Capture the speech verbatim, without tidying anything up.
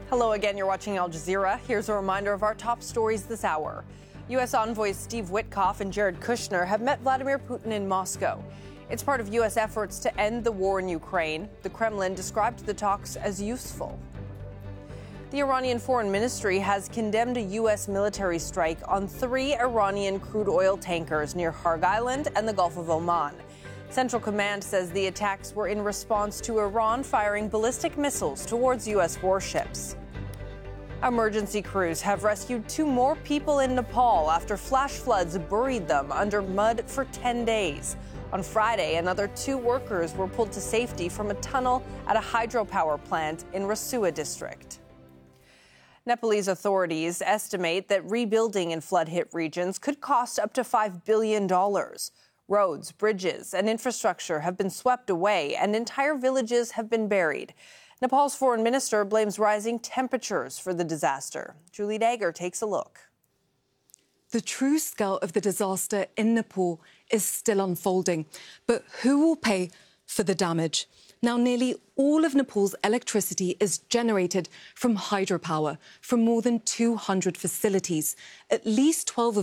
Hello again, you're watching Al Jazeera. Here's a reminder of our top stories this hour. U S envoys Steve Witkoff and Jared Kushner have met Vladimir Putin in Moscow. It's part of U S efforts to end the war in Ukraine. The Kremlin described the talks as useful. The Iranian Foreign Ministry has condemned a U S military strike on three Iranian crude oil tankers near Harg Island and the Gulf of Oman. Central Command says the attacks were in response to Iran firing ballistic missiles towards U S warships. Emergency crews have rescued two more people in Nepal after flash floods buried them under mud for ten days. On Friday, another two workers were pulled to safety from a tunnel at a hydropower plant in Rasua district. Nepalese authorities estimate that rebuilding in flood-hit regions could cost up to five billion dollars. Roads, bridges, and infrastructure have been swept away, and entire villages have been buried. Nepal's foreign minister blames rising temperatures for the disaster. Julie Dagger takes a look. The true scale of the disaster in Nepal is still unfolding. But who will pay for the damage? Now, nearly all of Nepal's electricity is generated from hydropower from more than two hundred facilities. At least twelve of